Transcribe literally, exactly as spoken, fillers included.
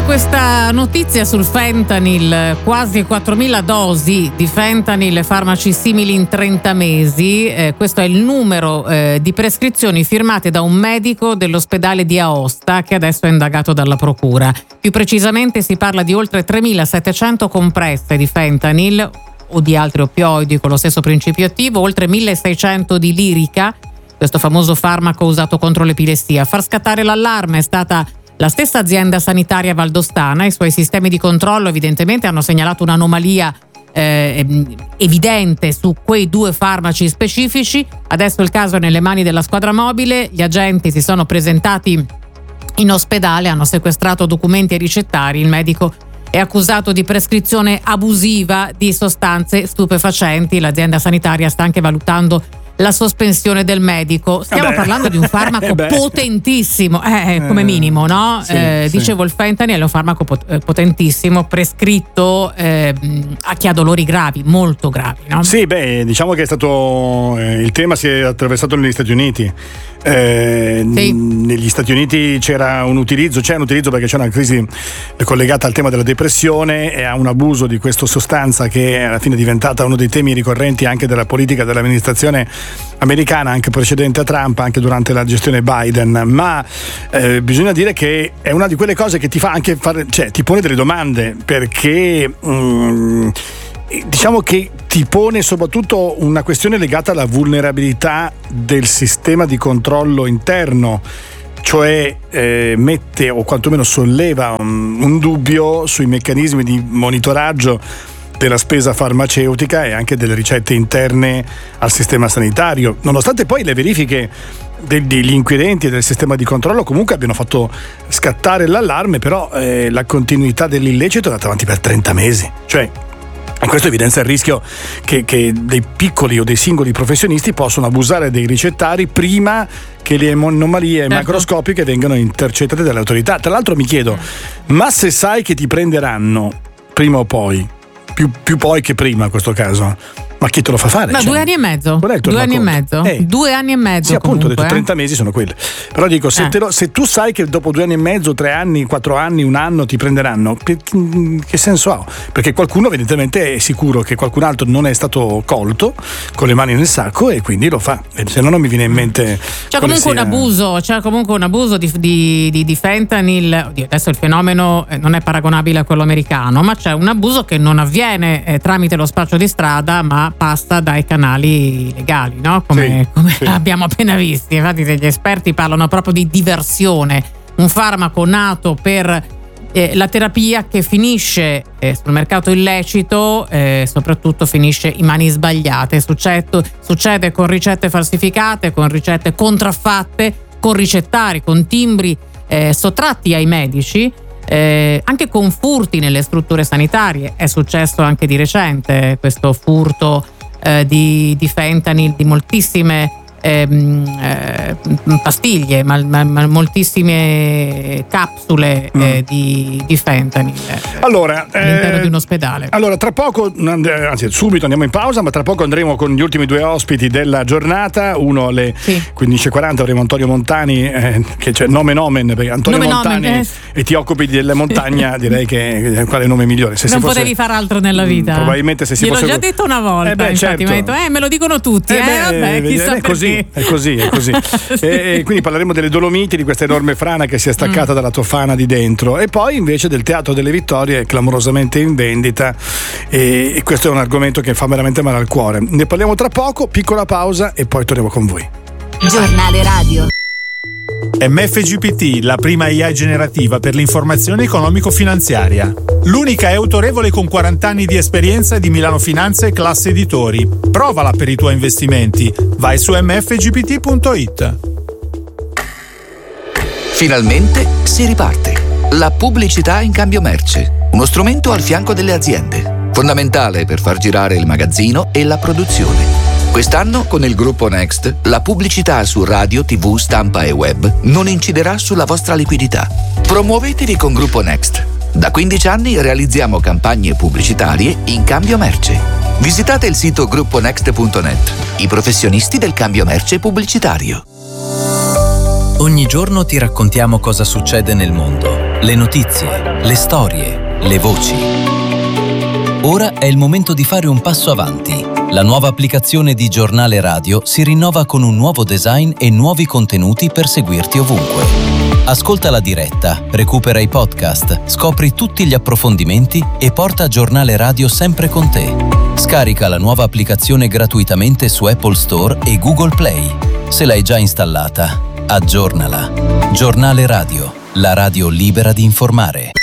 questa notizia sul fentanyl, quasi quattromila dosi di fentanyl e farmaci simili in trenta mesi. Eh, questo è il numero eh, di prescrizioni firmate da un medico dell'ospedale di Aosta, che adesso è indagato dalla procura. Più precisamente si parla di oltre tremilasettecento compresse di fentanyl o di altri oppioidi con lo stesso principio attivo, oltre milleseicento di lirica, questo famoso farmaco usato contro l'epilessia. A far scattare l'allarme è stata la stessa azienda sanitaria valdostana. I suoi sistemi di controllo evidentemente hanno segnalato un'anomalia eh, evidente su quei due farmaci specifici. Adesso il caso è nelle mani della squadra mobile. Gli agenti si sono presentati in ospedale, hanno sequestrato documenti e ricettari. Il medico è accusato di prescrizione abusiva di sostanze stupefacenti. L'azienda sanitaria sta anche valutando la sospensione del medico. Stiamo Vabbè. parlando di un farmaco eh potentissimo, eh, come minimo, no? Sì, eh, sì. Dicevo, il fentanyl è un farmaco pot- potentissimo, prescritto eh, a chi ha dolori gravi, molto gravi, no? Sì, beh, diciamo che è stato eh, il tema si è attraversato negli Stati Uniti. Eh, Sì. Negli Stati Uniti c'era un utilizzo, c'è un utilizzo perché c'è una crisi collegata al tema della depressione e a un abuso di questa sostanza che alla fine è diventata uno dei temi ricorrenti anche della politica dell'amministrazione americana, anche precedente a Trump, anche durante la gestione Biden. Ma eh, bisogna dire che è una di quelle cose che ti fa anche fare, cioè ti pone delle domande, perché mm, diciamo che ti pone soprattutto una questione legata alla vulnerabilità del sistema di controllo interno, cioè eh, mette o quantomeno solleva un, un dubbio sui meccanismi di monitoraggio della spesa farmaceutica e anche delle ricette interne al sistema sanitario, nonostante poi le verifiche degli inquirenti e del sistema di controllo comunque abbiano fatto scattare l'allarme. Però eh, la continuità dell'illecito è andata avanti per trenta mesi, cioè e questo evidenzia il rischio che, che dei piccoli o dei singoli professionisti possono abusare dei ricettari prima che le anomalie certo. macroscopiche vengano intercettate dalle autorità. Tra l'altro mi chiedo, ma se sai che ti prenderanno prima o poi, più, più poi che prima in questo caso, ma chi te lo fa fare? Ma cioè, due anni e mezzo. due Due anni e conto? mezzo. Eh. Due anni e mezzo. Sì, appunto, comunque, ho detto eh. trenta mesi sono quelli. Però dico, se, Eh. te lo, se tu sai che dopo due anni e mezzo, tre anni, quattro anni, un anno ti prenderanno, che, che senso ha? Perché qualcuno evidentemente è sicuro che qualcun altro non è stato colto con le mani nel sacco e quindi lo fa. E se no non mi viene in mente. C'è comunque un abuso, c'è comunque un abuso di, di, di, di fentanyl. Oddio, adesso il fenomeno non è paragonabile a quello americano, ma c'è un abuso che non avviene eh, tramite lo spaccio di strada, ma passa dai canali legali, no? Come, Sì, come sì. abbiamo appena visto. Infatti degli esperti parlano proprio di diversione, un farmaco nato per eh, la terapia che finisce eh, sul mercato illecito, eh, soprattutto finisce in mani sbagliate. Succede, succede con ricette falsificate, con ricette contraffatte, con ricettari, con timbri eh, sottratti ai medici, eh, anche con furti nelle strutture sanitarie. È successo anche di recente questo furto eh, di, di fentanyl, di moltissime ehm, eh, pastiglie, ma, ma, ma moltissime capsule eh, Mm. di, di fentanyl Allora, all'interno eh, di un ospedale. Allora, tra poco, anzi subito andiamo in pausa, ma tra poco andremo con gli ultimi due ospiti della giornata. Uno alle Sì. quindici e quaranta avremo Antonio Montani, eh, che c'è nome nomen, perché Antonio Nome Montani nomen, eh. e ti occupi della montagna, direi che quale nome migliore. Se Non si fosse- potevi fare altro nella vita. Mm, probabilmente se si Gliel'ho fosse già detto una volta, Eh beh, infatti certo. mi ha detto, eh, me lo dicono tutti, eh, beh, vabbè, chissà è così, perché. è così, è così. e, e quindi parleremo delle Dolomiti, di questa enorme frana che si è staccata Mm. dalla Tofana di dentro, e poi invece del Teatro delle Vittorie, clamorosamente in vendita, e, e questo è un argomento che fa veramente male al cuore. Ne parliamo tra poco, piccola pausa e poi torniamo con voi. Giornale radio. M F G P T, la prima A I generativa per l'informazione economico-finanziaria. L'unica è autorevole con quaranta anni di esperienza di Milano Finanza e Classe Editori. Provala per i tuoi investimenti. Vai su m f g p t punto i t. Finalmente si riparte. La pubblicità in cambio merce. Uno strumento al fianco delle aziende. Fondamentale per far girare il magazzino e la produzione. Quest'anno, con il gruppo Next, la pubblicità su radio, tivù, stampa e web non inciderà sulla vostra liquidità. Promuovetevi con Gruppo Next. Da quindici anni realizziamo campagne pubblicitarie in cambio merce. Visitate il sito gruppo next punto net, i professionisti del cambio merce pubblicitario. Ogni giorno ti raccontiamo cosa succede nel mondo. le notizie, le storie, le voci. Ora è il momento di fare un passo avanti. La nuova applicazione di Giornale Radio si rinnova con un nuovo design e nuovi contenuti per seguirti ovunque. Ascolta la diretta, recupera i podcast, scopri tutti gli approfondimenti e porta Giornale Radio sempre con te. Scarica la nuova applicazione gratuitamente su Apple Store e Google Play. Se l'hai già installata, aggiornala. Giornale Radio, la radio libera di informare.